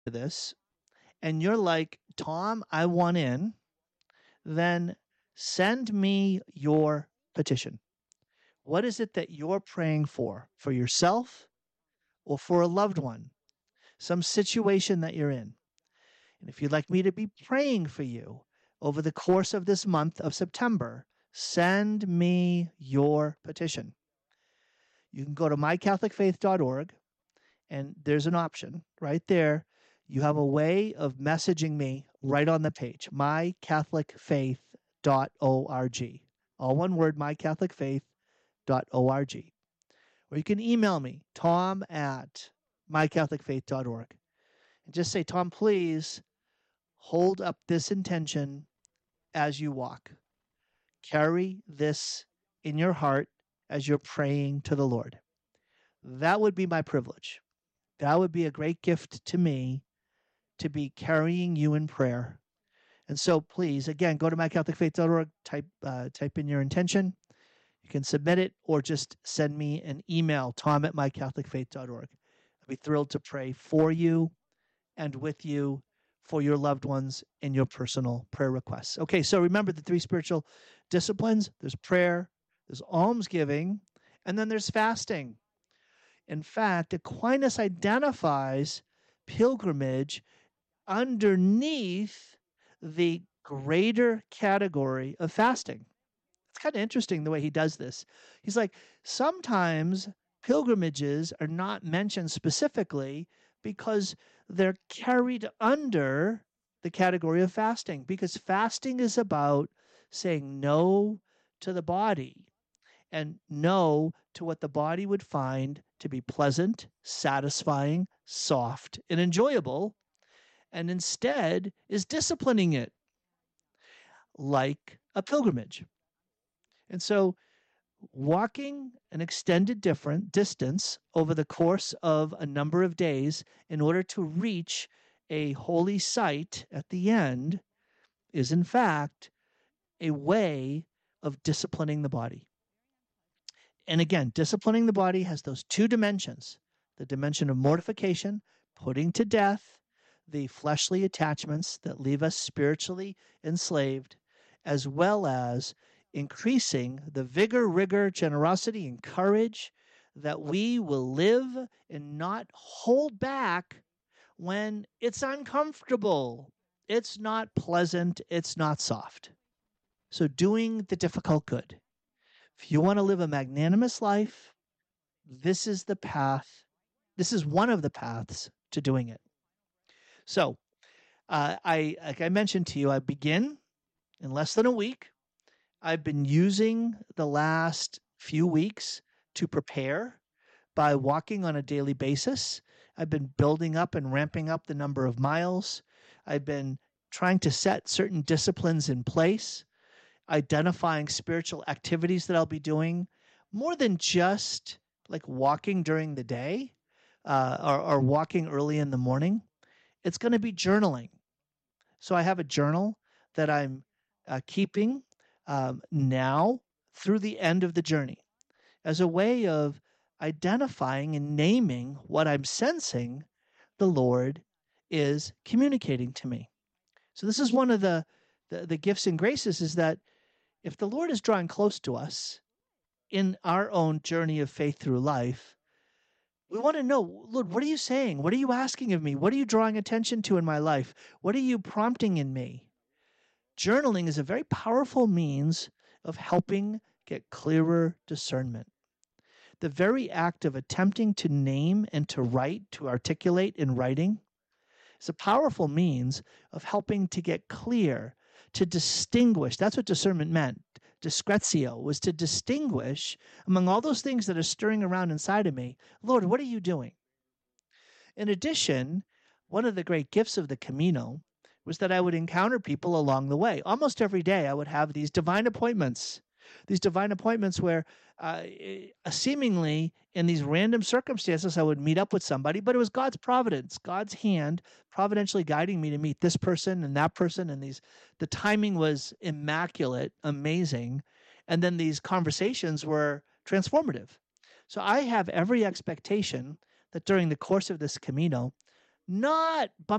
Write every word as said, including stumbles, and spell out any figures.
this and you're like, Tom, I want in, then send me your petition. What is it that you're praying for? For yourself or for a loved one? Some situation that you're in. And if you'd like me to be praying for you over the course of this month of September, send me your petition. You can go to my catholic faith dot org, and there's an option right there. You have a way of messaging me right on the page, my catholic faith dot org. All one word, my catholic faith dot org. Or you can email me, tom at my catholic faith dot org. And just say, Tom, please hold up this intention as you walk. Carry this in your heart as you're praying to the Lord. That would be my privilege. That would be a great gift to me to be carrying you in prayer. And so please, again, go to my catholic faith dot org, type, uh, type in your intention. You can submit it or just send me an email, tom at my catholic faith dot org. I'd be thrilled to pray for you and with you, for your loved ones, and your personal prayer requests. Okay, so remember the three spiritual disciplines. There's prayer, there's almsgiving, and then there's fasting. In fact, Aquinas identifies pilgrimage underneath the greater category of fasting. It's kind of interesting the way he does this. He's like, sometimes pilgrimages are not mentioned specifically because they're carried under the category of fasting, because fasting is about saying no to the body and no to what the body would find to be pleasant, satisfying, soft, and enjoyable, and instead is disciplining it like a pilgrimage. And so walking an extended different distance over the course of a number of days in order to reach a holy site at the end is, in fact, a way of disciplining the body. And again, disciplining the body has those two dimensions, the dimension of mortification, putting to death the fleshly attachments that leave us spiritually enslaved, as well as increasing the vigor, rigor, generosity, and courage that we will live and not hold back when it's uncomfortable, it's not pleasant, it's not soft. So doing the difficult good. If you want to live a magnanimous life, this is the path. This is one of the paths to doing it. So uh, I, like I mentioned to you, I begin in less than a week. I've been using the last few weeks to prepare by walking on a daily basis. I've been building up and ramping up the number of miles. I've been trying to set certain disciplines in place, identifying spiritual activities that I'll be doing, more than just like walking during the day uh, or, or walking early in the morning. It's going to be journaling. So I have a journal that I'm uh, keeping Um, now through the end of the journey as a way of identifying and naming what I'm sensing the Lord is communicating to me. So this is one of the, the, the gifts and graces, is that if the Lord is drawing close to us in our own journey of faith through life, we want to know, Lord, what are you saying? What are you asking of me? What are you drawing attention to in my life? What are you prompting in me? Journaling is a very powerful means of helping get clearer discernment. The very act of attempting to name and to write, to articulate in writing, is a powerful means of helping to get clear, to distinguish. That's what discernment meant. Discretio was to distinguish among all those things that are stirring around inside of me. Lord, what are you doing? In addition, one of the great gifts of the Camino was that I would encounter people along the way. Almost every day I would have these divine appointments, these divine appointments where uh, seemingly in these random circumstances I would meet up with somebody, but it was God's providence, God's hand providentially guiding me to meet this person and that person. And these, the timing was immaculate, amazing. And then these conversations were transformative. So I have every expectation that during the course of this Camino, not bumping